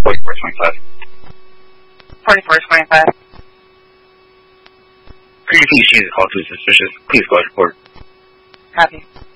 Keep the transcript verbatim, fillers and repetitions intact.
forty-four twenty-five. forty-four twenty-five. Could you please change the call to suspicious? Please go ahead and report. Copy.